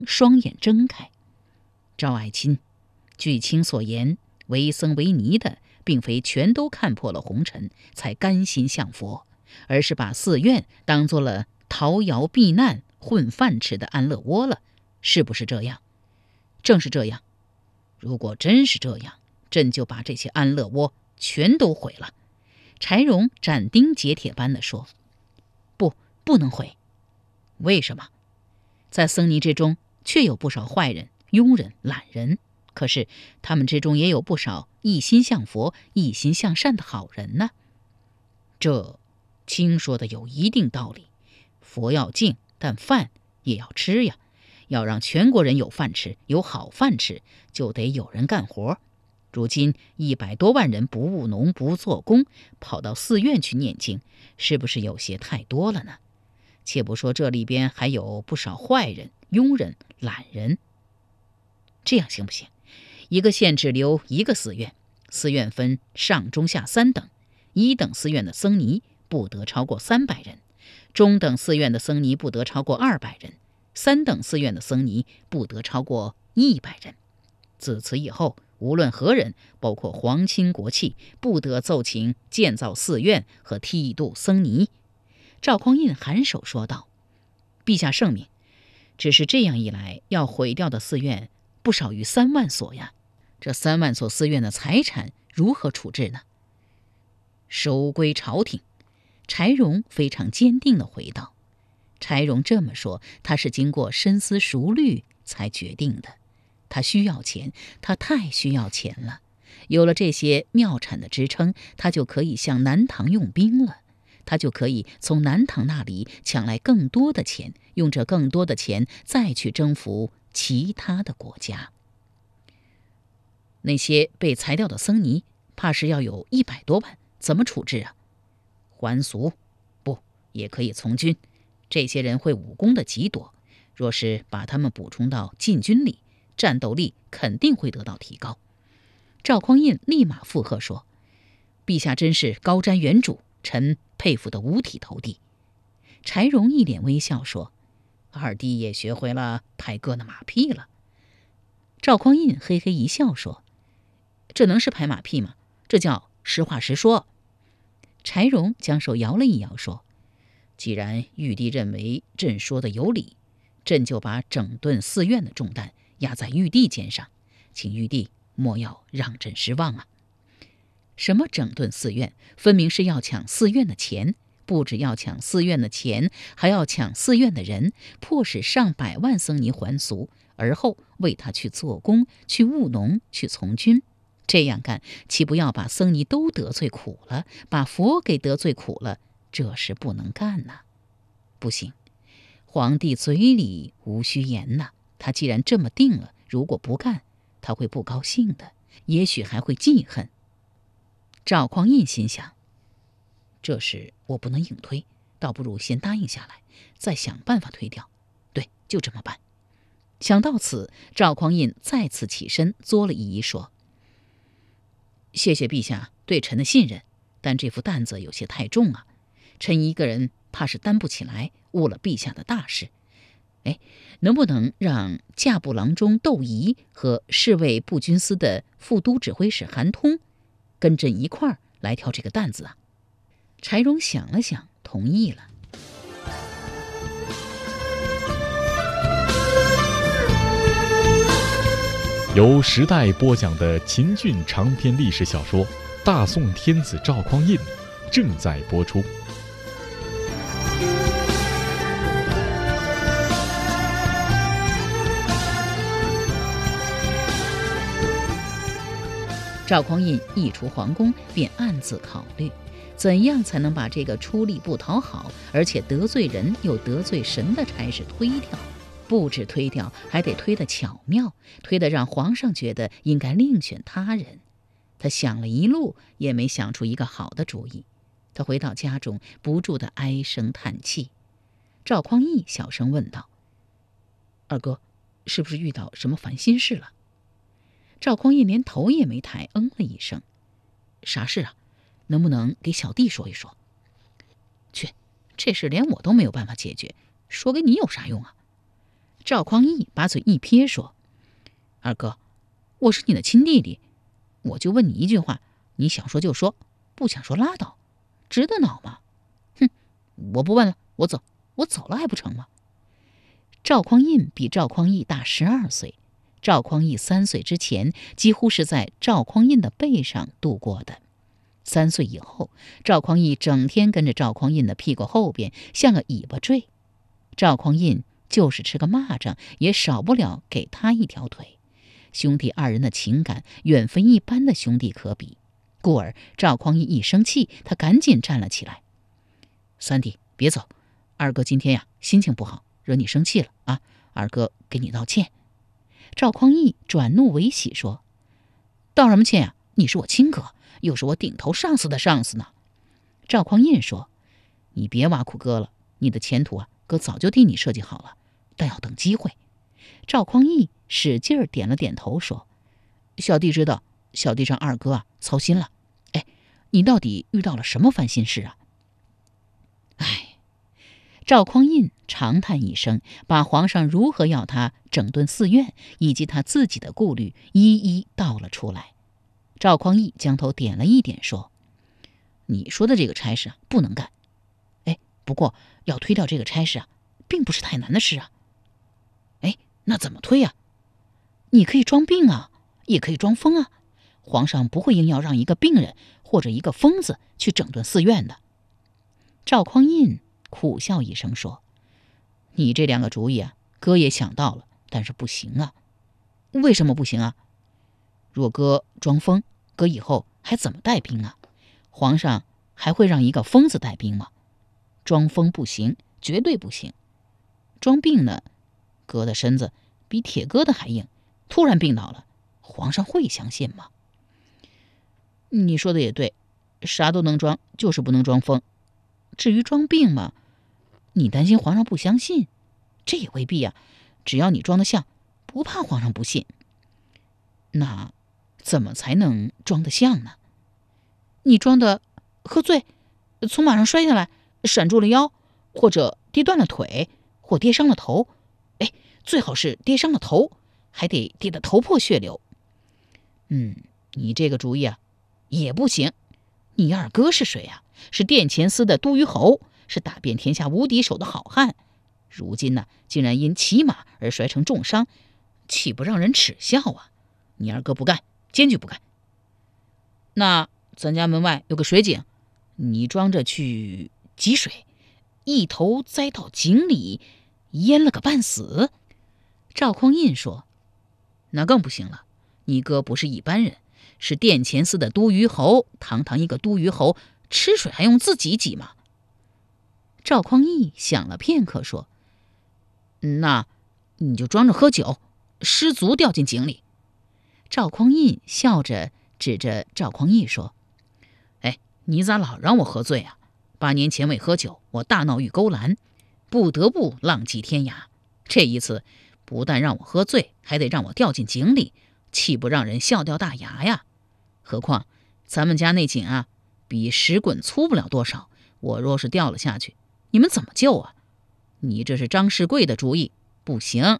双眼睁开。赵爱卿，据卿所言，为僧为尼的并非全都看破了红尘才甘心向佛，而是把寺院当作了逃谣避难混饭吃的安乐窝了，是不是这样？正是这样。如果真是这样，朕就把这些安乐窝全都毁了。柴荣斩钉截铁般地说。不能毁。为什么？在僧尼之中确有不少坏人、庸人、懒人，可是他们之中也有不少一心向佛、一心向善的好人呢。这卿说的有一定道理，佛要敬，但饭也要吃呀。要让全国人有饭吃，有好饭吃，就得有人干活。如今100多万人不务农不做工，跑到寺院去念经，是不是有些太多了呢？且不说这里边还有不少坏人、庸人、懒人。这样行不行？一个县只留一个寺院，寺院分上中下3等，1等寺院的僧尼不得超过300人，中等寺院的僧尼不得超过200人，3等寺院的僧尼不得超过100人。自此以后，无论何人，包括皇亲国戚，不得奏请建造寺院和剃度僧尼。赵匡胤颔首说道：“陛下圣明，只是这样一来，要毁掉的寺院不少于3万所呀。这3万所寺院的财产如何处置呢？”收归朝廷。柴荣非常坚定地回道。柴荣这么说，他是经过深思熟虑才决定的。他需要钱，他太需要钱了。有了这些庙产的支撑，他就可以向南唐用兵了。他就可以从南唐那里抢来更多的钱，用这更多的钱再去征服其他的国家。那些被裁掉的僧尼，怕是要有100多万，怎么处置啊？还俗？不，也可以从军。这些人会武功的极多，若是把他们补充到禁军里，战斗力肯定会得到提高。赵匡胤立马附和说：“陛下真是高瞻远瞩，臣佩服得五体投地。”柴荣一脸微笑说：“二弟也学会了拍哥的马屁了。”赵匡胤嘿嘿一笑说：“这能是拍马屁吗？这叫实话实说。”柴荣将手摇了一摇说：“既然玉帝认为朕说的有理，朕就把整顿寺院的重担压在玉帝肩上，请玉帝莫要让朕失望啊。”什么整顿寺院？分明是要抢寺院的钱，不只要抢寺院的钱，还要抢寺院的人，迫使上百万僧尼还俗，而后为他去做工、去务农、去从军。这样干，岂不要把僧尼都得罪苦了，把佛给得罪苦了？这是不能干呐！不行，皇帝嘴里无虚言呐。他既然这么定了，如果不干，他会不高兴的，也许还会记恨。赵匡胤心想，这事我不能硬推，倒不如先答应下来，再想办法推掉。对，就这么办。想到此，赵匡胤再次起身作了一揖说：“谢谢陛下对臣的信任，但这副担子有些太重啊，臣一个人怕是担不起来，误了陛下的大事。能不能让驾部郎中窦仪和侍卫步军司的副都指挥使韩通跟朕一块儿来挑这个担子啊？”柴荣想了想，同意了。 由时代播讲的秦俊长篇历史小说《大宋天子赵匡胤》正在播出。 赵匡胤一出皇宫，便暗自考虑，怎样才能把这个出力不讨好，而且得罪人又得罪神的差事推掉。不止推掉，还得推得巧妙，推得让皇上觉得应该另选他人。他想了一路，也没想出一个好的主意。他回到家中，不住地唉声叹气。赵匡胤小声问道：“二哥，是不是遇到什么烦心事了？”赵匡胤连头也没抬，嗯了一声：“啥事啊？能不能给小弟说一说？”“去，这事连我都没有办法解决，说给你有啥用啊？” 赵匡胤把嘴一撇说：“二哥，我是你的亲弟弟，我就问你一句话，你想说就说，不想说拉倒，值得恼吗？”“哼，我不问了，我走了还不成吗？”赵匡胤比赵匡胤大12岁，赵匡胤3岁之前几乎是在赵匡胤的背上度过的。3岁以后，赵匡胤整天跟着赵匡胤的屁股后边，像个尾巴坠。赵匡胤就是吃个蚂蚱，也少不了给他一条腿。兄弟二人的情感远非一般的兄弟可比，故而赵匡胤一生气，他赶紧站了起来：“三弟，别走，二哥今天呀心情不好，惹你生气了啊，二哥给你道歉。”赵匡胤转怒为喜说：“道什么歉呀？你是我亲哥，又是我顶头上司的上司呢。”赵匡胤说：“你别挖苦哥了，你的前途啊，哥早就替你设计好了，但要等机会。”赵匡胤使劲儿点了点头说：“小弟知道，小弟让二哥啊操心了。哎，你到底遇到了什么烦心事啊？”哎，赵匡胤长叹一声，把皇上如何要他整顿寺院，以及他自己的顾虑一一道了出来。赵匡胤将头点了一点，说：“你说的这个差事啊，不能干。哎，不过要推掉这个差事啊，并不是太难的事啊。”“哎，那怎么推啊？”“你可以装病啊，也可以装疯啊。皇上不会硬要让一个病人或者一个疯子去整顿寺院的。”赵匡胤苦笑一声说：“你这2个主意啊，哥也想到了，但是不行啊。”“为什么不行啊？”“若哥装疯，哥以后还怎么带兵啊？皇上还会让一个疯子带兵吗？装疯不行，绝对不行。装病呢，哥的身子比铁疙瘩还硬，突然病倒了，皇上会相信吗？”“你说的也对，啥都能装，就是不能装疯。至于装病嘛，你担心皇上不相信，这也未必啊。只要你装得像，不怕皇上不信。那怎么才能装得像呢？你装的喝醉，从马上摔下来，闪住了腰，或者跌断了腿，或跌伤了头。哎，最好是跌伤了头，还得跌得头破血流。你这个主意啊，也不行。你二哥是谁啊？是殿前司的都虞侯，是打遍天下无敌手的好汉。如今呢，竟然因骑马而摔成重伤，岂不让人耻笑啊？你二哥不干，坚决不干。那咱家门外有个水井，你装着去汲水，一头栽到井里，淹了个半死。”赵匡胤说：“那更不行了，你哥不是一般人，是殿前司的都虞侯，堂堂一个都虞侯，吃水还用自己挤吗？”赵匡胤想了片刻说：“那你就装着喝酒，失足掉进井里。”赵匡胤笑着指着赵匡胤说：“哎，你咋老让我喝醉啊？8年前为喝酒，我大闹玉勾栏，不得不浪迹天涯。这一次不但让我喝醉，还得让我掉进井里，岂不让人笑掉大牙呀？何况咱们家那井啊，比石滚粗不了多少，我若是掉了下去，你们怎么救啊？你这是张世贵的主意，不行。”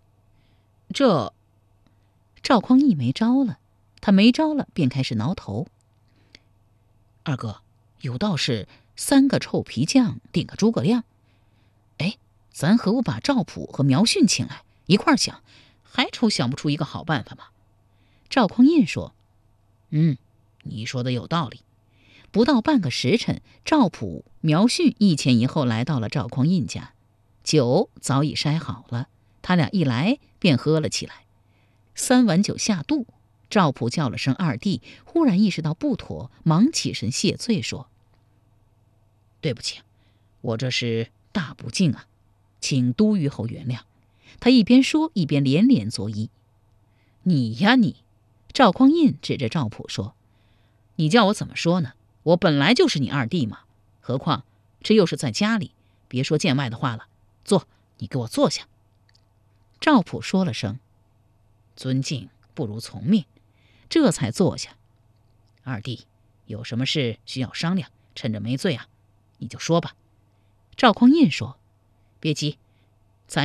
赵匡胤没招了，他没招了，便开始挠头。“二哥，有道是3个臭皮匠顶个诸葛亮。哎，咱何不把赵普和苗训请来一块儿想，还愁想不出一个好办法吗？”赵匡胤说：“你说的有道理。”不到半个时辰，赵普、苗训一前一后来到了赵匡胤家，酒早已筛好了，他俩一来便喝了起来。3碗酒下肚，赵普叫了声二弟，忽然意识到不妥，忙起身谢罪说：“对不起，我这是大不敬啊，请都虞侯原谅。”他一边说一边连连作揖。“你呀你！”赵匡胤指着赵普说：“你叫我怎么说呢？我本来就是你二弟嘛，何况这又是在家里，别说见外的话了。坐，你给我坐下。”赵普说了声：“尊敬不如从命”，这才坐下。“二弟，有什么事需要商量，趁着没醉啊，你就说吧。”赵匡胤说：“别急，咱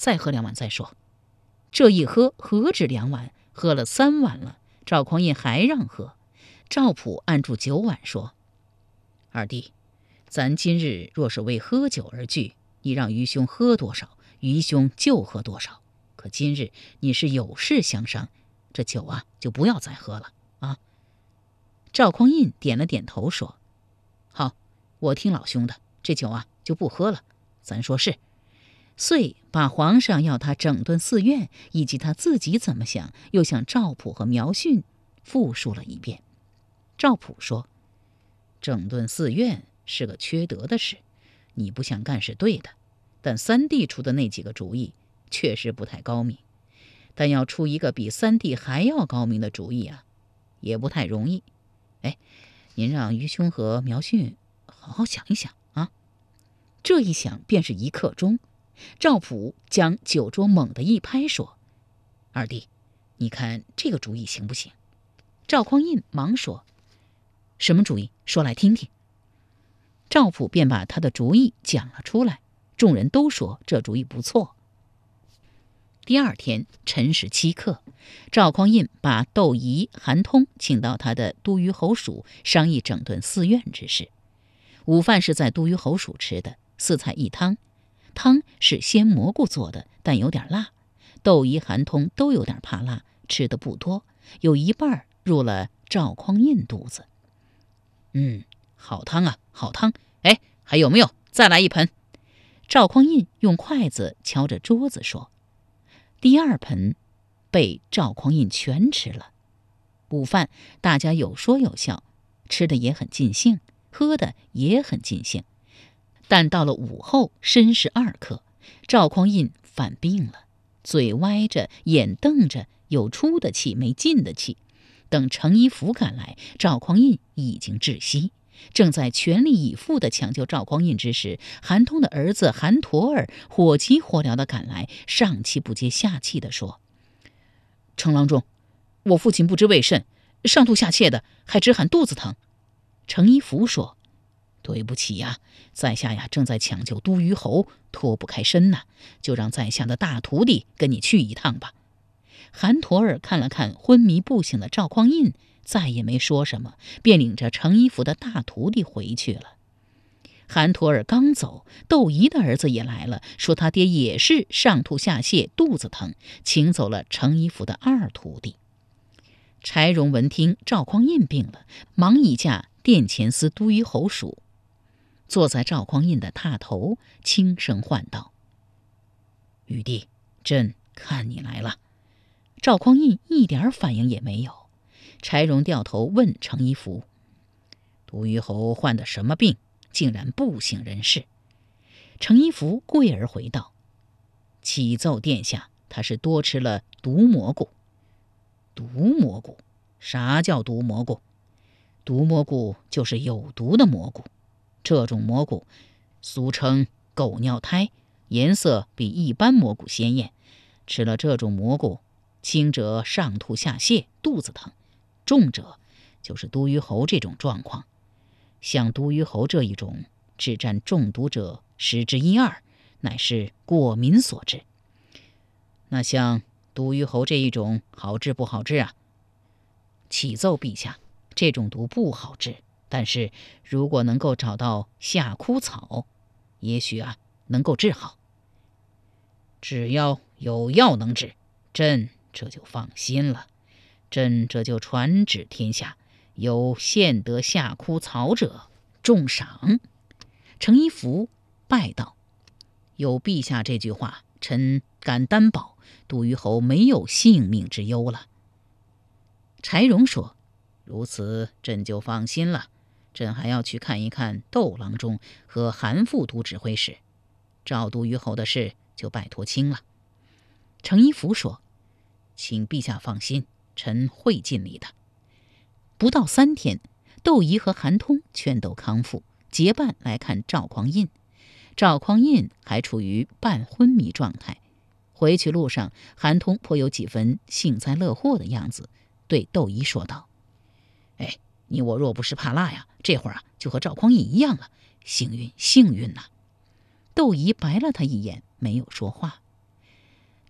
再喝2碗再说。这一喝何止2碗，喝了3碗了。赵匡胤还让喝。赵普按住酒碗说：“二弟，咱今日若是为喝酒而聚，你让于兄喝多少，于兄就喝多少。可今日你是有事相商，这酒啊就不要再喝了啊。”赵匡胤点了点头说：“好，我听老兄的，这酒啊就不喝了，咱说是。”遂把皇上要他整顿寺院，以及他自己怎么想，又向赵普和苗训复述了一遍。赵普说：“整顿寺院是个缺德的事，你不想干是对的，但三弟出的那几个主意确实不太高明，但要出一个比三弟还要高明的主意啊，也不太容易。您让于兄和苗训好好想一想啊。”这一想便是1刻钟。赵普将酒桌猛地一拍说：“二弟，你看这个主意行不行？”赵匡胤忙说：“什么主意？说来听听。”赵普便把他的主意讲了出来，众人都说这主意不错。第2天辰时7刻，赵匡胤把窦仪、韩通请到他的都虞侯署，商议整顿寺院之事。午饭是在都虞侯署吃的，4菜1汤。汤是鲜蘑菇做的，但有点辣。窦仪、韩通都有点怕辣，吃的不多，有一半入了赵匡胤肚子。好汤啊，好汤！还有没有？再来1盆。赵匡胤用筷子敲着桌子说。第2盆被赵匡胤全吃了。午饭大家有说有笑，吃的也很尽兴，喝的也很尽兴。但到了午后申时2刻，赵匡胤犯病了，嘴歪着，眼瞪着，有出的气没进的气。等程一福赶来，赵匡胤已经窒息。正在全力以赴地抢救赵匡胤之时，韩通的儿子韩佗儿火急火燎地赶来，上气不接下气地说：“程郎中，我父亲不知为甚，上吐下泻的，还直喊肚子疼。”程一福说：“对不起呀，在下呀正在抢救都虞侯，脱不开身呐，就让在下的大徒弟跟你去一趟吧。”韩佗儿看了看昏迷不醒的赵匡胤，再也没说什么，便领着程一福的大徒弟回去了。韩佗儿刚走，窦仪的儿子也来了，说他爹也是上吐下泻，肚子疼，请走了程一福的2徒弟。柴荣闻听赵匡胤病了，忙以驾殿前司都虞侯署，坐在赵匡胤的榻头，轻声唤道：“玉帝，朕看你来了。”赵匡胤一点反应也没有。柴荣掉头问程一福：“都虞侯患的什么病，竟然不省人事？”程一福跪而回道：“启奏殿下，他是多吃了毒蘑菇。”毒蘑菇？啥叫毒蘑菇？毒蘑菇就是有毒的蘑菇，这种蘑菇俗称狗尿胎，颜色比一般蘑菇鲜艳。吃了这种蘑菇，轻者上吐下泻，肚子疼；重者就是都虞侯这种状况。像都虞侯这一种，只占中毒者10之1、2，乃是过敏所致。那像都虞侯这一种，好治不好治啊？启奏陛下，这种毒不好治，但是如果能够找到夏枯草，也许能够治好。只要有药能治，朕这就放心了。朕这就传旨天下，有献得夏枯草者，重赏。程一福拜道：“有陛下这句话，臣敢担保，都虞侯没有性命之忧了。”柴荣说：“如此，朕就放心了。朕还要去看一看窦郎中和韩副都指挥使，赵都虞侯的事就拜托清了。”程一福说：“请陛下放心，臣会尽力的。”不到3天，窦仪和韩通全都康复，结伴来看赵匡胤。赵匡胤还处于半昏迷状态。回去路上，韩通颇有几分幸灾乐祸的样子，对窦仪说道：“你我若不是怕辣呀，这会儿就和赵匡胤一样了，幸运呐！”窦仪白了他一眼，没有说话。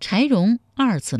柴荣二次